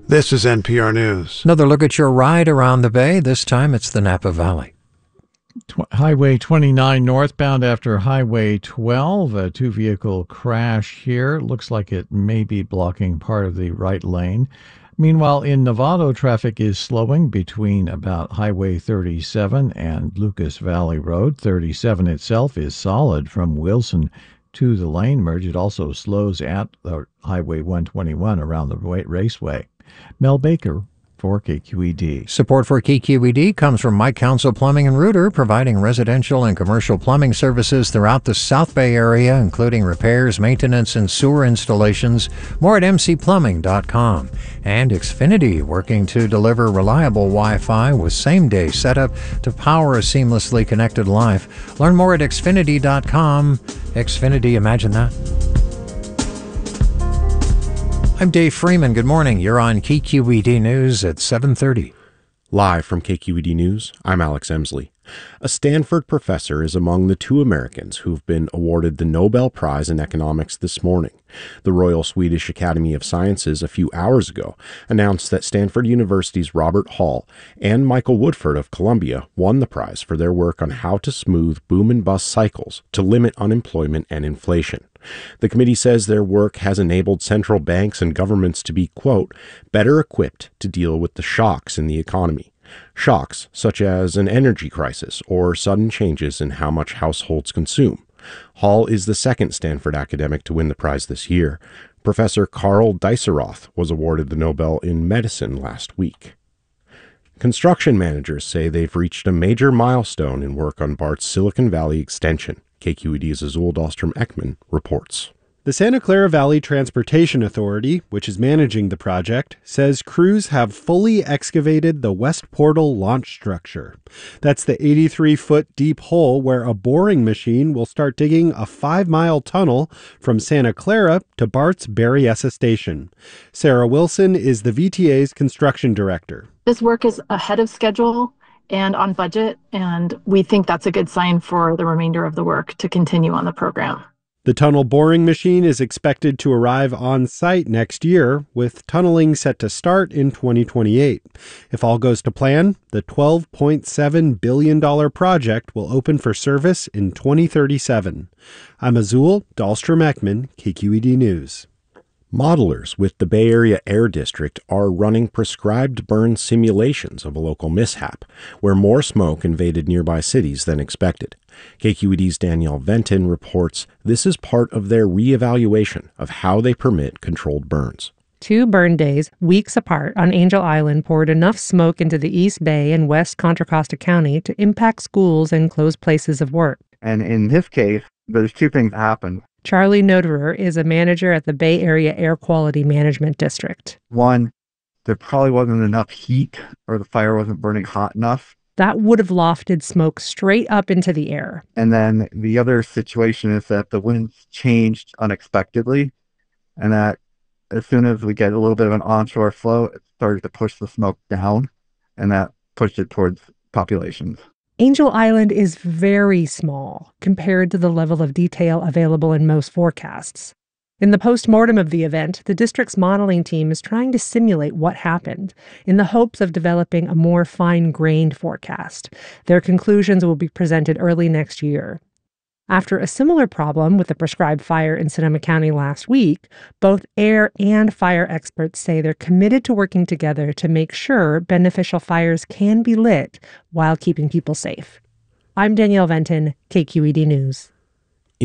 This is NPR News. Another look at your ride around the bay. This time it's the Napa Valley. Highway 29 northbound after Highway 12. A two-vehicle crash here. Looks like it may be blocking part of the right lane. Meanwhile, in Novato, traffic is slowing between about Highway 37 and Lucas Valley Road. 37 itself is solid from Wilson to the lane merge. It also slows at the Highway 121 around the raceway. Mel Baker for KQED. Support for KQED comes from Mike Council Plumbing and Rooter, providing residential and commercial plumbing services throughout the South Bay area, including repairs, maintenance, and sewer installations. More at mcplumbing.com. And Xfinity, working to deliver reliable Wi-Fi with same-day setup to power a seamlessly connected life. Learn more at xfinity.com. Xfinity, imagine that. I'm Dave Freeman. Good morning. You're on KQED News at 7:30. Live from KQED News, I'm Alex Emsley. A Stanford professor is among the 2 Americans who've been awarded the Nobel Prize in Economics this morning. The Royal Swedish Academy of Sciences a few hours ago announced that Stanford University's Robert Hall and Michael Woodford of Columbia won the prize for their work on how to smooth boom and bust cycles to limit unemployment and inflation. The committee says their work has enabled central banks and governments to be, quote, better equipped to deal with the shocks in the economy. Shocks such as an energy crisis or sudden changes in how much households consume. Hall is the second Stanford academic to win the prize this year. Professor Karl Dieseroth was awarded the Nobel in Medicine last week. Construction managers say they've reached a major milestone in work on BART's Silicon Valley extension. KQED's Azul Dahlstrom-Ekman reports. The Santa Clara Valley Transportation Authority, which is managing the project, says crews have fully excavated the West Portal launch structure. That's the 83-foot deep hole where a boring machine will start digging a 5-mile tunnel from Santa Clara to BART's Berryessa station. Sarah Wilson is the VTA's construction director. This work is ahead of schedule and on budget, and we think that's a good sign for the remainder of the work to continue on the program. The tunnel boring machine is expected to arrive on site next year, with tunneling set to start in 2028. If all goes to plan, the $12.7 billion project will open for service in 2037. I'm Azul Dahlstrom-Ekman, KQED News. Modelers with the Bay Area Air District are running prescribed burn simulations of a local mishap, where more smoke invaded nearby cities than expected. KQED's Danielle Venton reports this is part of their reevaluation of how they permit controlled burns. 2 burn days, weeks apart, on Angel Island poured enough smoke into the East Bay and West Contra Costa County to impact schools and close places of work. And in this case, there's 2 things that happened. Charlie Noderer is a manager at the Bay Area Air Quality Management District. One, there probably wasn't enough heat, or the fire wasn't burning hot enough. That would have lofted smoke straight up into the air. And then the other situation is that the winds changed unexpectedly, and that as soon as we get a little bit of an onshore flow, it started to push the smoke down, and that pushed it towards populations. Angel Island is very small compared to the level of detail available in most forecasts. In the post-mortem of the event, the district's modeling team is trying to simulate what happened in the hopes of developing a more fine-grained forecast. Their conclusions will be presented early next year. After a similar problem with the prescribed fire in Sonoma County last week, both air and fire experts say they're committed to working together to make sure beneficial fires can be lit while keeping people safe. I'm Danielle Venton, KQED News.